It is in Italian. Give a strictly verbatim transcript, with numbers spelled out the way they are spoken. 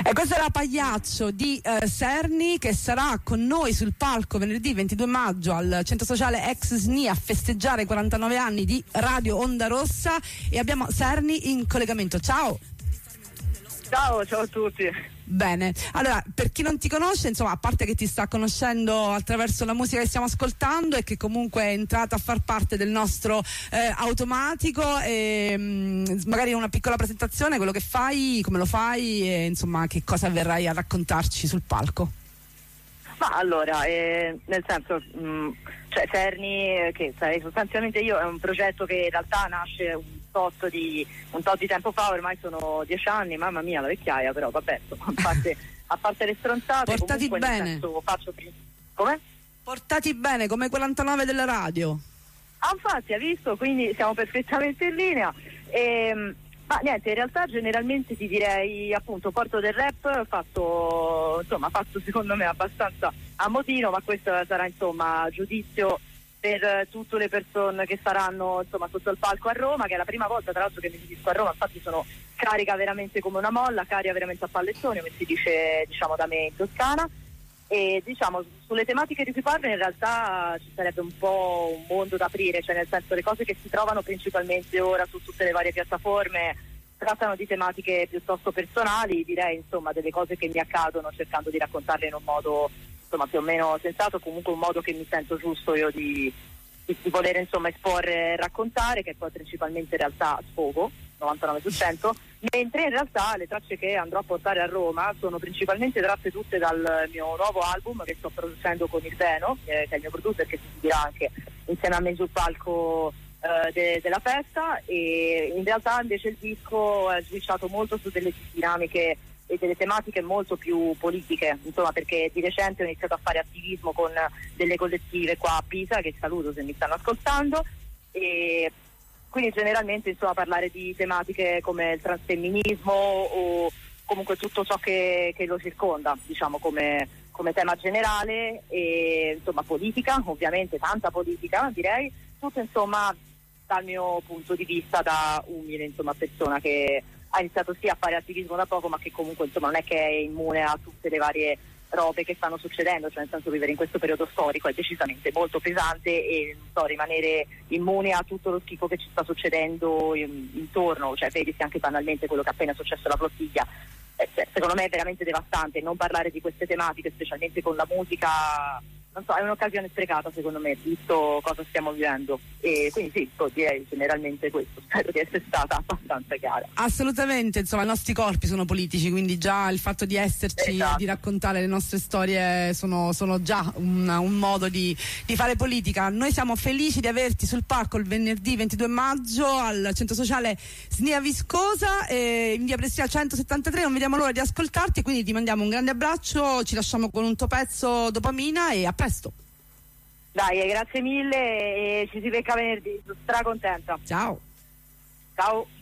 E questo era Pagliaccio di eh, Serni, che sarà con noi sul palco venerdì ventidue maggio al Centro Sociale ex S N I a festeggiare i quarantanove anni di Radio Onda Rossa, e abbiamo Serni in collegamento. Ciao. Ciao, ciao a tutti. Bene, allora, per chi non ti conosce, insomma, a parte che ti sta conoscendo attraverso la musica che stiamo ascoltando e che comunque è entrata a far parte del nostro eh, automatico, e, mh, magari una piccola presentazione, quello che fai, come lo fai e insomma che cosa verrai a raccontarci sul palco. Ma allora, eh, nel senso, mh, cioè Serni, che sai, sostanzialmente io, è un progetto che in realtà nasce un tot di un tot di tempo fa, ormai sono dieci anni, mamma mia la vecchiaia, però vabbè, a parte, a parte le stronzate, portati comunque, bene. Nel senso, faccio come? Portati bene, come quarantanove della radio. Ah, infatti, hai visto, quindi siamo perfettamente in linea. E, ma niente, in realtà generalmente ti direi appunto porto del rap fatto, insomma, fatto secondo me abbastanza a modino, ma questo sarà insomma giudizio per tutte le persone che saranno insomma sotto il palco a Roma, che è la prima volta tra l'altro che mi esibisco a Roma, infatti sono carica veramente come una molla, carica veramente a pallettoni, come si dice diciamo da me in Toscana. E diciamo sulle tematiche di cui parlo in realtà ci sarebbe un po' un mondo da aprire, cioè nel senso le cose che si trovano principalmente ora su tutte le varie piattaforme trattano di tematiche piuttosto personali, direi insomma delle cose che mi accadono, cercando di raccontarle in un modo insomma più o meno sensato, comunque un modo che mi sento giusto io di, di, di voler insomma esporre e raccontare, che poi principalmente in realtà sfogo novantanove su cento, mentre in realtà le tracce che andrò a portare a Roma sono principalmente tratte tutte dal mio nuovo album che sto producendo con il Veno, eh, che è il mio producer, che si dirà anche insieme a me sul palco eh, de- della festa. E in realtà invece il disco è switchato molto su delle dinamiche e delle tematiche molto più politiche, insomma, perché di recente ho iniziato a fare attivismo con delle collettive qua a Pisa, che saluto se mi stanno ascoltando, e quindi generalmente insomma parlare di tematiche come il transfemminismo o comunque tutto ciò che, che lo circonda, diciamo come, come tema generale, e insomma politica, ovviamente tanta politica direi, tutto insomma dal mio punto di vista da umile insomma persona che ha iniziato sì a fare attivismo da poco, ma che comunque insomma non è che è immune a tutte le varie robe che stanno succedendo, cioè nel senso vivere in questo periodo storico è decisamente molto pesante e non so, rimanere immune a tutto lo schifo che ci sta succedendo in, intorno, cioè vedisi anche banalmente quello che è appena successo alla flottiglia, eh, cioè, secondo me è veramente devastante non parlare di queste tematiche, specialmente con la musica. Non so, è un'occasione sprecata secondo me, visto cosa stiamo vivendo, e quindi sì, direi generalmente questo, spero di essere stata abbastanza chiara. Assolutamente, insomma i nostri corpi sono politici, quindi già il fatto di esserci, esatto, di raccontare le nostre storie sono, sono già un, un modo di, di fare politica. Noi siamo felici di averti sul palco il venerdì ventidue maggio al Centro Sociale S N I a Viscosa, e in via Prestina centosettantatré, non vediamo l'ora di ascoltarti, quindi ti mandiamo un grande abbraccio, ci lasciamo con un tuo pezzo Dopamina e a presto. Dai, grazie mille e ci si becca venerdì, sono stracontenta. Ciao. Ciao.